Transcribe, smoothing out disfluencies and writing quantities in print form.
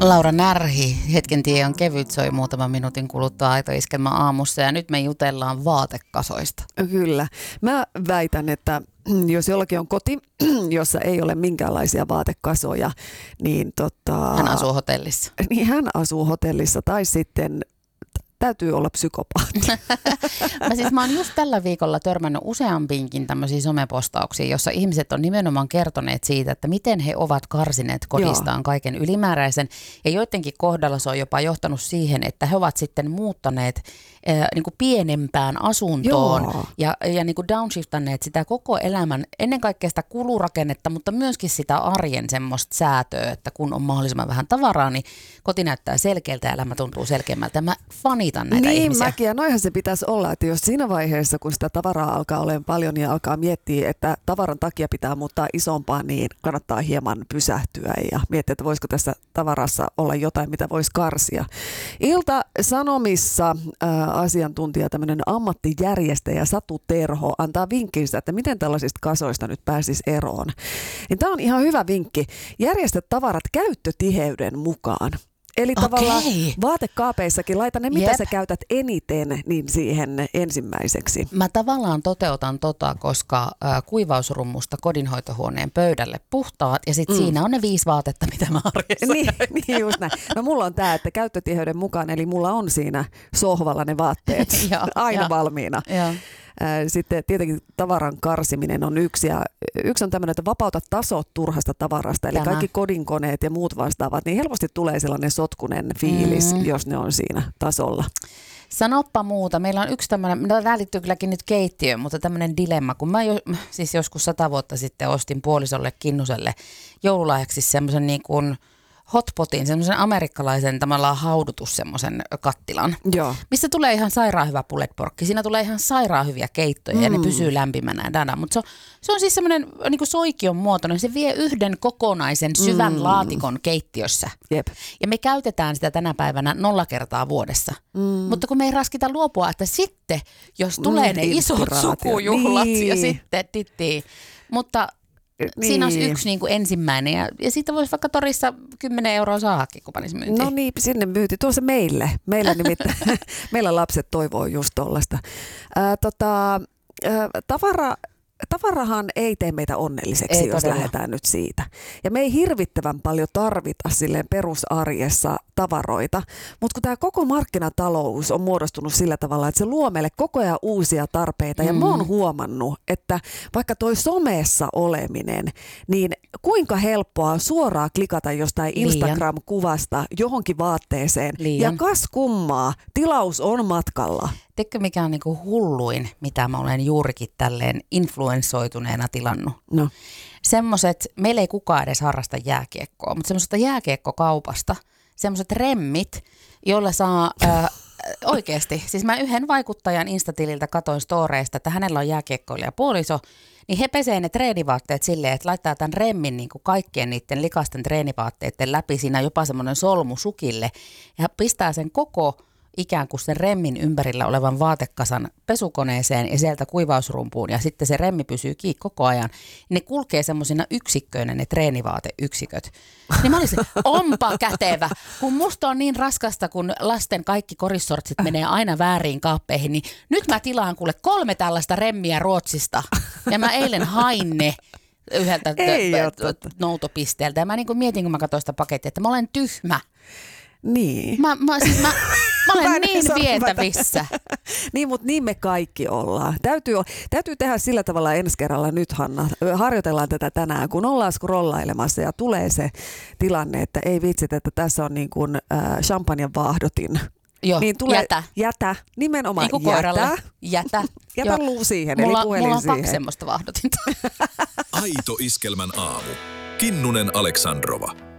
Laura Närhi, hetken tie on kevyt, soi muutaman minuutin kuluttua Aito Iskelmä aamussa ja nyt me jutellaan vaatekasoista. Kyllä. Mä väitän, että jos jollakin on koti, jossa ei ole minkäänlaisia vaatekasoja, niin Hän asuu hotellissa. Niin hän asuu hotellissa tai sitten täytyy olla psykopaatti. Mä oon just tällä viikolla törmännyt useampiinkin tämmöisiä somepostauksia, jossa ihmiset on nimenomaan kertoneet siitä, että miten he ovat karsineet kodistaan kaiken ylimääräisen. Ja joidenkin kohdalla se on jopa johtanut siihen, että he ovat sitten muuttaneet niin kuin pienempään asuntoon ja niin kuin downshiftanneet sitä koko elämän, ennen kaikkea sitä kulurakennetta, mutta myöskin sitä arjen semmoista säätöä, että kun on mahdollisimman vähän tavaraa, niin koti näyttää selkeältä ja elämä tuntuu selkeämmältä. Mä fanitan näitä ihmisiä. Mäkin, ja noihän se pitäisi olla, että jos siinä vaiheessa, kun sitä tavaraa alkaa olemaan paljon ja alkaa miettiä, että tavaran takia pitää muuttaa isompaan, niin kannattaa hieman pysähtyä ja miettiä, että voisiko tässä tavarassa olla jotain, mitä voisi karsia. Ilta-Sanomissa asiantuntija, tämmöinen ammattijärjestäjä Satu Terho antaa vinkkinsä, että miten tällaisista kasoista nyt pääsisi eroon. Niin tämä on ihan hyvä vinkki. Järjestä tavarat käyttötiheyden mukaan. Eli tavallaan vaatekaapeissakin laita ne, mitä sä käytät eniten, niin siihen ensimmäiseksi. Mä tavallaan toteutan koska kuivausrummusta kodinhoitohuoneen pöydälle puhtaat ja sitten siinä on ne 5 vaatetta, mitä mä arjessa niin just näin. No mulla on tämä, että käyttötiheyden mukaan, eli mulla on siinä sohvalla ne vaatteet aina valmiina. Sitten tietenkin tavaran karsiminen on yksi ja yksi on tämmöinen, että vapauta tasot turhasta tavarasta, eli kaikki kodinkoneet ja muut vastaavat, niin helposti tulee sellainen sotkunen fiilis, jos ne on siinä tasolla. Sanoppa muuta. Meillä on yksi tämmöinen, tämä liittyy kylläkin nyt keittiöön, mutta tämmöinen dilemma, kun mä siis joskus 100 vuotta sitten ostin puolisolle Kinnuselle joululahjaksi semmoisen niin kuin hotpotin, semmoisen amerikkalaisen tavallaan haudutus semmoisen kattilan, missä tulee ihan sairaan hyvä pulled-porkki. Siinä tulee ihan sairaan hyviä keittoja ja ne pysyy lämpimänä. Mutta se on siis semmoinen niin kuin soikion muotoinen. Se vie yhden kokonaisen syvän laatikon keittiössä. Jep. Ja me käytetään sitä tänä päivänä 0 kertaa vuodessa. Mutta kun me ei raskita luopua, että sitten jos tulee ne isot sukujuhlat ja sitten Mutta siinä olisi yksi niin kuin ensimmäinen ja siitä voisi vaikka torissa 10 euroa saadakin, kun panisi myyntiin. No niin, sinne myynti. Tuo se meille. Meillä nimittäin, meillä lapset toivoo just tollaista. Tavarahan ei tee meitä onnelliseksi, ei jos todella lähdetään nyt siitä. Ja me ei hirvittävän paljon tarvita silleen perusarjessa tavaroita, mutta kun tämä koko markkinatalous on muodostunut sillä tavalla, että se luo meille koko ajan uusia tarpeita. Ja mä oon huomannut, että vaikka toi somessa oleminen, niin kuinka helppoa suoraan klikata jostain Instagram-kuvasta johonkin vaatteeseen. Ja kas kummaa, tilaus on matkalla. Tiedätkö mikä on niinku hulluin, mitä mä olen juurikin tälleen influenssoituneena tilannut? No. Semmoiset, meillä ei kukaan edes harrasta jääkiekkoa, mutta semmoisesta jääkiekkokaupasta, semmoiset remmit, joilla saa oikeasti, siis mä yhden vaikuttajan Instatililtä katoin storeista, että hänellä on jääkiekkoilija puoliso, niin he pesee ne treenivaatteet silleen, että laittaa tämän remmin niin kuin kaikkien niiden likasten treenivaatteiden läpi, siinä on jopa semmoinen solmu sukille ja pistää sen koko ikään kuin sen remmin ympärillä olevan vaatekasan pesukoneeseen ja sieltä kuivausrumpuun ja sitten se remmi pysyy kiinni koko ajan. Ne kulkee semmoisina yksikköinä ne treenivaateyksiköt. Niin mä olisin, onpa kätevä, kun musta on niin raskasta, kun lasten kaikki korissortsit menee aina vääriin kaappeihin, niin nyt mä tilaan kuule 3 tällaista remmiä Ruotsista ja mä eilen hain ne yhdeltä noutopisteeltä ja mä niin kuin mietin, kun mä katsoin sitä pakettia, että mä olen tyhmä. Niin. Mä olen niin vietävissä. Niin, mutta niin me kaikki ollaan. Täytyy tehdä sillä tavalla ensi kerralla nyt, Hanna. Harjoitellaan tätä tänään, kun ollaan scrollailemassa ja tulee se tilanne, että ei vitsit, että tässä on niin kuin champagnen vaahdotin. Joo, niin tulee, jätä, nimenomaan niin koiralle. Jätä luu siihen, eli puhelin mulla on siihen. 2 semmoista vaahdotinta. Aito Iskelmän aamu. Kinnunen Aleksandrova.